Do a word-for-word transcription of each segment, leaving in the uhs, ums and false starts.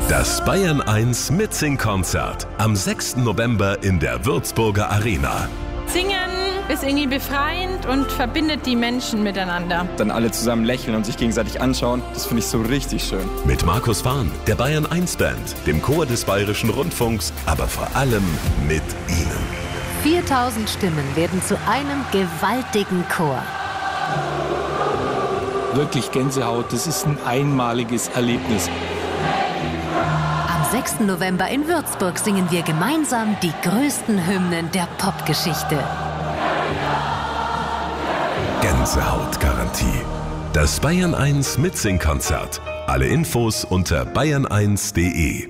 Das Bayern eins Mitsing-Konzert am sechsten November in der Würzburger Arena. Singen ist irgendwie befreiend und verbindet die Menschen miteinander. Dann alle zusammen lächeln und sich gegenseitig anschauen, das finde ich so richtig schön. Mit Markus Fahn, der Bayern eins Band, dem Chor des Bayerischen Rundfunks, aber vor allem mit Ihnen. viertausend Stimmen werden zu einem gewaltigen Chor. Wirklich Gänsehaut, das ist ein einmaliges Erlebnis. Am sechsten November in Würzburg singen wir gemeinsam die größten Hymnen der Popgeschichte. Gänsehautgarantie. Das Bayern eins Mitsing-Konzert. Alle Infos unter bayern eins punkt de.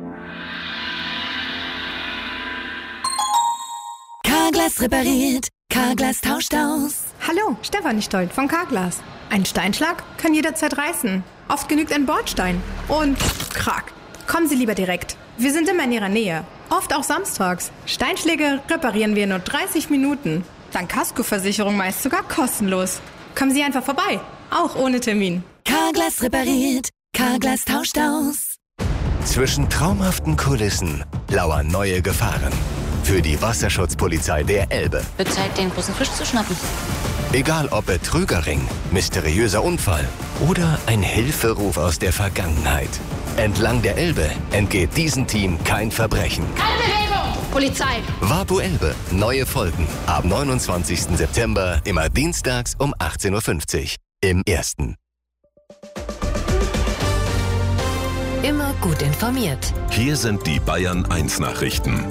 Carglass repariert, Carglass tauscht aus. Hallo, Stefanie Stolt von Carglass. Ein Steinschlag kann jederzeit reißen. Oft genügt ein Bordstein. Und krack. Kommen Sie lieber direkt. Wir sind immer in Ihrer Nähe. Oft auch samstags. Steinschläge reparieren wir in nur dreißig Minuten. Dank Kaskoversicherung meist sogar kostenlos. Kommen Sie einfach vorbei. Auch ohne Termin. Carglass repariert, Carglass tauscht aus. Zwischen traumhaften Kulissen lauern neue Gefahren. Für die Wasserschutzpolizei der Elbe. Wird Zeit, den großen Fisch zu schnappen. Egal ob Betrügerring, mysteriöser Unfall oder ein Hilferuf aus der Vergangenheit. Entlang der Elbe entgeht diesem Team kein Verbrechen. Keine Bewegung! Polizei! Wapu Elbe. Neue Folgen. Ab neunundzwanzigsten September, immer dienstags um achtzehn Uhr fünfzig. Im Ersten. Immer gut informiert. Hier sind die Bayern eins Nachrichten.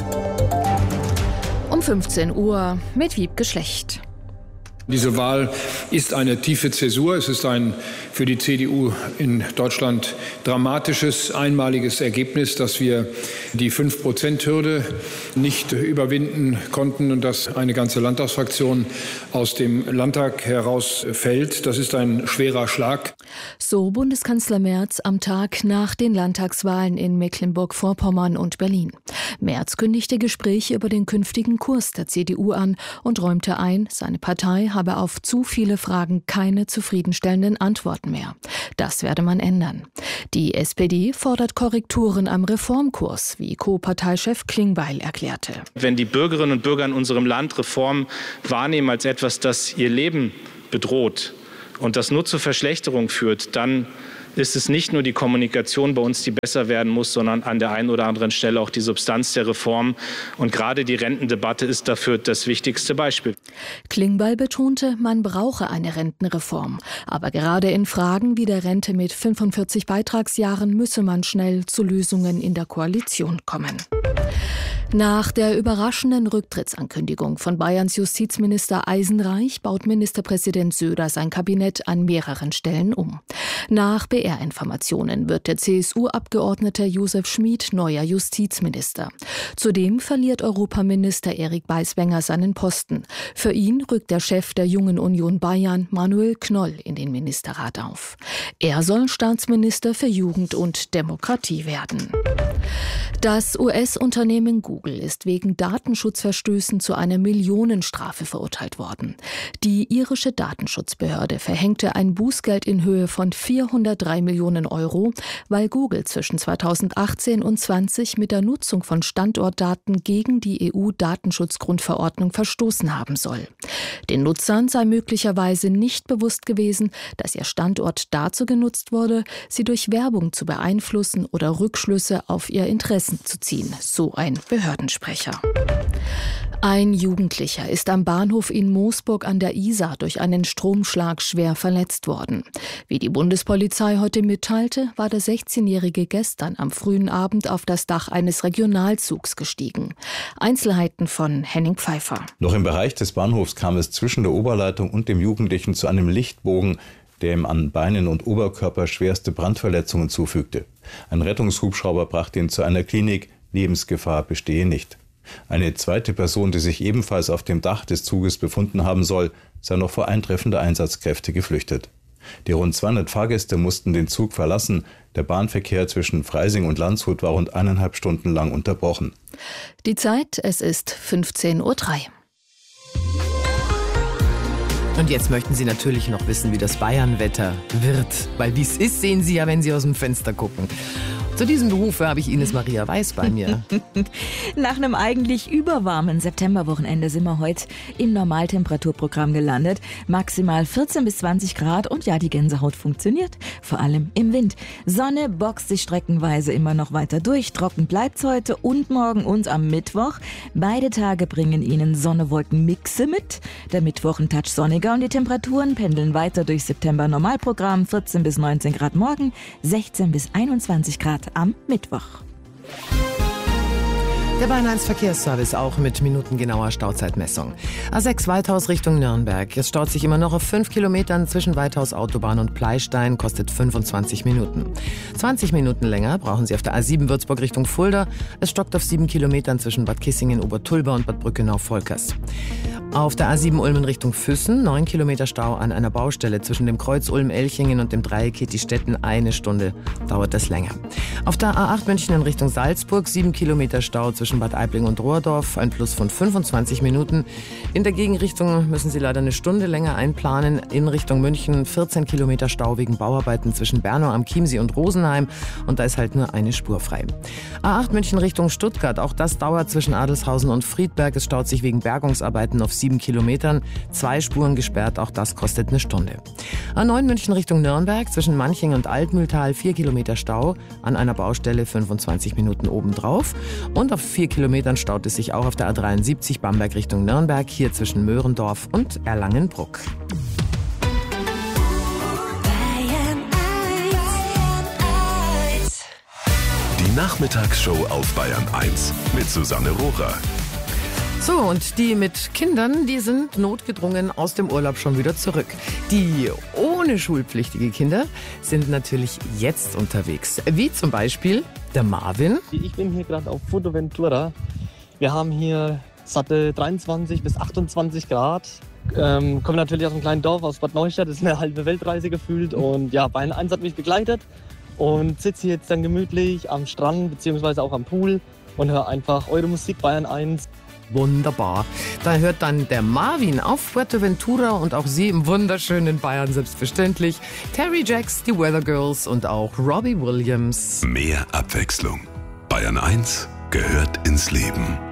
Um fünfzehn Uhr mit Wiebke Schlecht. Diese Wahl ist eine tiefe Zäsur. Es ist ein für die C D U in Deutschland dramatisches, einmaliges Ergebnis, dass wir die fünf Prozent Hürde nicht überwinden konnten und dass eine ganze Landtagsfraktion aus dem Landtag herausfällt. Das ist ein schwerer Schlag. So Bundeskanzler Merz am Tag nach den Landtagswahlen in Mecklenburg-Vorpommern und Berlin. Merz kündigte Gespräche über den künftigen Kurs der C D U an und räumte ein, seine Partei habe auf zu viele Fragen keine zufriedenstellenden Antworten mehr. Das werde man ändern. Die S P D fordert Korrekturen am Reformkurs, wie Co-Parteichef Klingbeil erklärte. Wenn die Bürgerinnen und Bürger in unserem Land Reform wahrnehmen als etwas, das ihr Leben bedroht und das nur zur Verschlechterung führt, dann ist es nicht nur die Kommunikation bei uns, die besser werden muss, sondern an der einen oder anderen Stelle auch die Substanz der Reform. Und gerade die Rentendebatte ist dafür das wichtigste Beispiel. Klingbeil betonte, man brauche eine Rentenreform. Aber gerade in Fragen wie der Rente mit fünfundvierzig Beitragsjahren müsse man schnell zu Lösungen in der Koalition kommen. Nach der überraschenden Rücktrittsankündigung von Bayerns Justizminister Eisenreich baut Ministerpräsident Söder sein Kabinett an mehreren Stellen um. Nach B R-Informationen wird der C S U-Abgeordnete Josef Schmid neuer Justizminister. Zudem verliert Europaminister Erik Beiswenger seinen Posten. Für ihn rückt der Chef der Jungen Union Bayern, Manuel Knoll, in den Ministerrat auf. Er soll Staatsminister für Jugend und Demokratie werden. Das U S-Unternehmen Google ist wegen Datenschutzverstößen zu einer Millionenstrafe verurteilt worden. Die irische Datenschutzbehörde verhängte ein Bußgeld in Höhe von vierhundertdrei Millionen Euro, weil Google zwischen zweitausendachtzehn und zwanzig mit der Nutzung von Standortdaten gegen die E U-Datenschutzgrundverordnung verstoßen haben soll. Den Nutzern sei möglicherweise nicht bewusst gewesen, dass ihr Standort dazu genutzt wurde, sie durch Werbung zu beeinflussen oder Rückschlüsse auf ihr Interessen zu ziehen, so ein Behördensprecher. Ein Jugendlicher ist am Bahnhof in Moosburg an der Isar durch einen Stromschlag schwer verletzt worden. Wie die Bundespolizei heute mitteilte, war der sechzehnjährige gestern am frühen Abend auf das Dach eines Regionalzugs gestiegen. Einzelheiten von Henning Pfeiffer. Noch im Bereich des Bahnhofs kam es zwischen der Oberleitung und dem Jugendlichen zu einem Lichtbogen, der ihm an Beinen und Oberkörper schwerste Brandverletzungen zufügte. Ein Rettungshubschrauber brachte ihn zu einer Klinik. Lebensgefahr bestehe nicht. Eine zweite Person, die sich ebenfalls auf dem Dach des Zuges befunden haben soll, sei noch vor Eintreffen der Einsatzkräfte geflüchtet. Die rund zweihundert Fahrgäste mussten den Zug verlassen. Der Bahnverkehr zwischen Freising und Landshut war rund eineinhalb Stunden lang unterbrochen. Die Zeit, es ist fünfzehn Uhr drei. Und jetzt möchten Sie natürlich noch wissen, wie das Bayernwetter wird. Weil wie es ist, sehen Sie ja, wenn Sie aus dem Fenster gucken. Zu diesem Beruf habe ich Ines Maria Weiß bei mir. Nach einem eigentlich überwarmen Septemberwochenende sind wir heute im Normaltemperaturprogramm gelandet. Maximal vierzehn bis zwanzig Grad und ja, die Gänsehaut funktioniert. Vor allem im Wind. Sonne boxt sich streckenweise immer noch weiter durch. Trocken bleibt's heute und morgen und am Mittwoch. Beide Tage bringen Ihnen Sonne-Wolken-Mixe mit. Der Mittwoch ein Touch sonniger und die Temperaturen pendeln weiter durch September-Normalprogramm. vierzehn bis neunzehn Grad morgen, sechzehn bis einundzwanzig Grad am Mittwoch. Der Bayern eins Verkehrsservice auch mit minutengenauer Stauzeitmessung. A sechs Weithaus Richtung Nürnberg. Es staut sich immer noch auf fünf Kilometern zwischen Weithaus Autobahn und Pleistein, kostet fünfundzwanzig Minuten. zwanzig Minuten länger brauchen Sie auf der A sieben Würzburg Richtung Fulda. Es stockt auf sieben Kilometern zwischen Bad Kissingen, Obertulba und Bad Brückenau-Volkers. Auf der A sieben Ulmen Richtung Füssen, neun Kilometer Stau an einer Baustelle zwischen dem Kreuz Ulm-Elchingen und dem Dreieck Kettistetten. Eine Stunde dauert das länger. Auf der A acht München in Richtung Salzburg, sieben Kilometer Stau zwischen Bad Aibling und Rohrdorf, ein Plus von fünfundzwanzig Minuten. In der Gegenrichtung müssen Sie leider eine Stunde länger einplanen. In Richtung München vierzehn Kilometer Stau wegen Bauarbeiten zwischen Bernau am Chiemsee und Rosenheim. Und da ist halt nur eine Spur frei. A acht München Richtung Stuttgart, auch das dauert zwischen Adelshausen und Friedberg. Es staut sich wegen Bergungsarbeiten auf sieben Kilometern. Zwei Spuren gesperrt, auch das kostet eine Stunde. A neun München Richtung Nürnberg, zwischen Manching und Altmühltal vier Kilometer Stau. An einer Baustelle fünfundzwanzig Minuten obendrauf. Und auf vier Kilometern staut es sich auch auf der A dreiundsiebzig Bamberg Richtung Nürnberg, hier zwischen Möhrendorf und Erlangenbruck. Die Nachmittagsshow auf Bayern eins mit Susanne Rohrer. So, und die mit Kindern, die sind notgedrungen aus dem Urlaub schon wieder zurück. Die ohne schulpflichtige Kinder sind natürlich jetzt unterwegs. Wie zum Beispiel der Marvin. Ich bin hier gerade auf Fuerteventura. Wir haben hier satte dreiundzwanzig bis achtundzwanzig Grad. Ähm, kommen natürlich aus einem kleinen Dorf aus Bad Neustadt. Das ist eine halbe Weltreise gefühlt. Und ja, Bayern eins hat mich begleitet und sitze hier jetzt dann gemütlich am Strand bzw. auch am Pool und höre einfach eure Musik Bayern eins. Wunderbar. Da hört dann der Marvin auf Fuerteventura und auch sie im wunderschönen Bayern selbstverständlich. Terry Jacks, die Weather Girls und auch Robbie Williams. Mehr Abwechslung. Bayern eins gehört ins Leben.